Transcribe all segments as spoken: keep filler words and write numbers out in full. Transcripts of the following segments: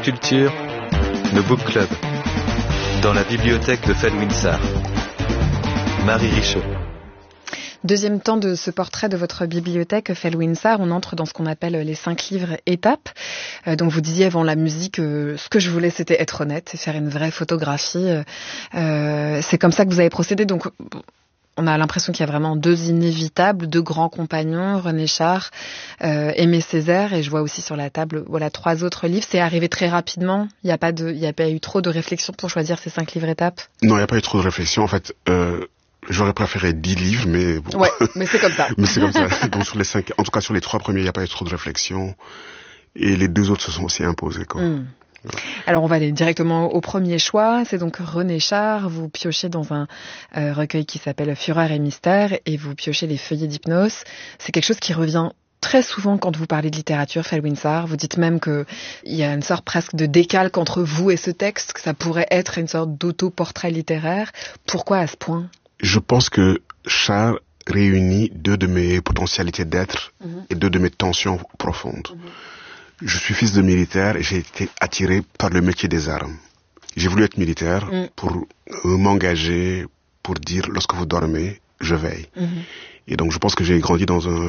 Culture, le Book Club, dans la bibliothèque de Felwinsar. Marie Richaud. Deuxième temps de ce portrait de votre bibliothèque Felwinsar, on entre dans ce qu'on appelle les cinq livres étapes. Euh, donc vous disiez avant la musique, euh, ce que je voulais c'était être honnête et faire une vraie photographie. Euh, c'est comme ça que vous avez procédé. Donc on a l'impression qu'il y a vraiment deux inévitables, deux grands compagnons, René Char, euh, Aimé Césaire, et je vois aussi sur la table voilà trois autres livres. C'est arrivé très rapidement. Il n'y a pas de, il n'y a pas eu trop de réflexion pour choisir ces cinq livres étapes. Non, il n'y a pas eu trop de réflexion. En fait. Euh... J'aurais préféré dix livres, mais bon. Ouais, mais c'est comme ça. mais c'est comme ça. Donc sur les cinq, en tout cas sur les trois premiers, il n'y a pas eu trop de réflexion. Et les deux autres se sont aussi imposés, quoi. Mm. Ouais. Alors on va aller directement au premier choix. C'est donc René Char. Vous piochez dans un euh, recueil qui s'appelle Fureur et Mystère et vous piochez les feuillets d'hypnose. C'est quelque chose qui revient très souvent quand vous parlez de littérature, Felwinsar. Vous dites même qu'il y a une sorte presque de décalque entre vous et ce texte, que ça pourrait être une sorte d'auto-portrait littéraire. Pourquoi à ce point ? Je pense que Char réunit deux de mes potentialités d'être mmh. et deux de mes tensions profondes. Mmh. Je suis fils de militaire et j'ai été attiré par le métier des armes. J'ai voulu être militaire mmh. pour euh, m'engager, pour dire lorsque vous dormez, je veille. Mmh. Et donc je pense que j'ai grandi dans un, un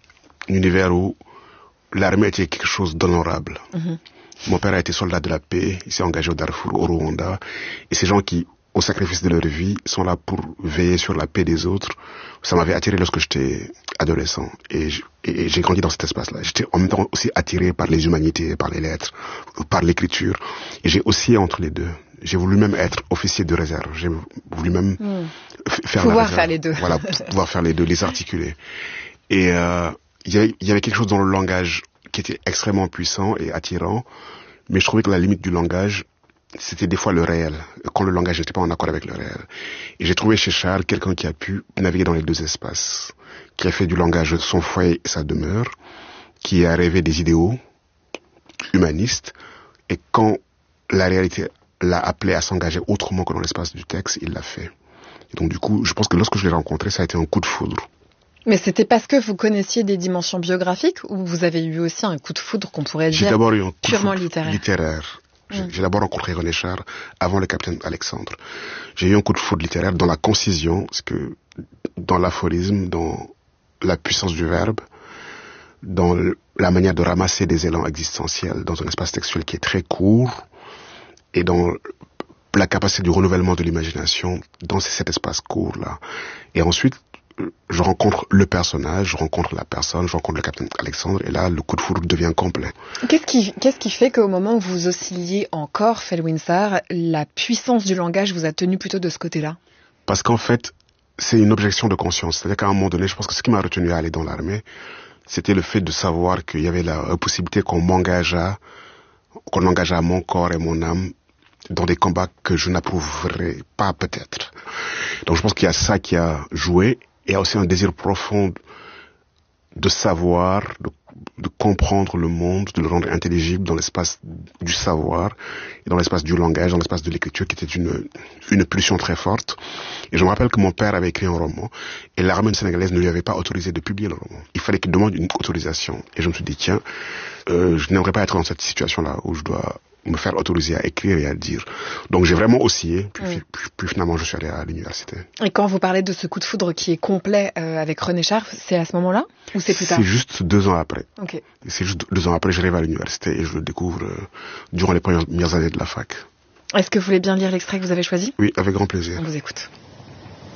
univers où l'armée était quelque chose d'honorable. Mmh. Mon père a été soldat de la paix, il s'est engagé au Darfour, au Rwanda, et ces gens qui au sacrifice de leur vie, sont là pour veiller sur la paix des autres. Ça m'avait attiré lorsque j'étais adolescent. Et, et, et j'ai grandi dans cet espace-là. J'étais en même temps aussi attiré par les humanités, par les lettres, par l'écriture. Et j'ai oscillé entre les deux. J'ai voulu même être officier de réserve. J'ai voulu même mmh. f- faire pouvoir la réserve. faire les deux. Voilà, pouvoir faire les deux, les articuler. Et euh, il y avait, y avait quelque chose dans le langage qui était extrêmement puissant et attirant. Mais je trouvais que la limite du langage, c'était des fois le réel, quand le langage n'était pas en accord avec le réel. Et j'ai trouvé chez Char quelqu'un qui a pu naviguer dans les deux espaces, qui a fait du langage son foyer et sa demeure, qui a rêvé des idéaux humanistes, et quand la réalité l'a appelé à s'engager autrement que dans l'espace du texte, il l'a fait. Et donc du coup, je pense que lorsque je l'ai rencontré, ça a été un coup de foudre. Mais c'était parce que vous connaissiez des dimensions biographiques, ou vous avez eu aussi un coup de foudre qu'on pourrait dire j'ai d'abord eu un coup purement de foudre littéraire, littéraire. J'ai, j'ai d'abord rencontré René Char avant le capitaine Alexandre. J'ai eu un coup de foudre littéraire dans la concision, parce que dans l'aphorisme, dans la puissance du verbe, dans le, la manière de ramasser des élans existentiels dans un espace textuel qui est très court, et dans la capacité du renouvellement de l'imagination dans cet espace court-là. Et ensuite, je rencontre le personnage, je rencontre la personne, je rencontre le capitaine Alexandre, et là, le coup de foudre devient complet. Qu'est-ce qui, qu'est-ce qui fait qu'au moment où vous oscilliez encore, Felwinsar, la puissance du langage vous a tenu plutôt de ce côté-là ? Parce qu'en fait, c'est une objection de conscience. C'est-à-dire qu'à un moment donné, je pense que ce qui m'a retenu à aller dans l'armée, c'était le fait de savoir qu'il y avait la possibilité qu'on m'engageât, qu'on engageât mon corps et mon âme dans des combats que je n'approuverais pas peut-être. Donc je pense qu'il y a ça qui a joué. Il y a aussi un désir profond de savoir, de, de comprendre le monde, de le rendre intelligible dans l'espace du savoir, et dans l'espace du langage, dans l'espace de l'écriture, qui était une, une pulsion très forte. Et je me rappelle que mon père avait écrit un roman, et l'armée sénégalaise ne lui avait pas autorisé de publier le roman. Il fallait qu'il demande une autorisation. Et je me suis dit, tiens, euh, je n'aimerais pas être dans cette situation-là, où je dois me faire autoriser à écrire et à dire. Donc j'ai vraiment oscillé, puis, oui. puis, puis finalement je suis allé à l'université. Et quand vous parlez de ce coup de foudre qui est complet euh, avec René Char, c'est à ce moment-là ou c'est plus tard ? C'est juste deux ans après. Okay. C'est juste deux ans après, j'arrive à l'université et je le découvre euh, durant les premières années de la fac. Est-ce que vous voulez bien lire l'extrait que vous avez choisi ? Oui, avec grand plaisir. On vous écoute.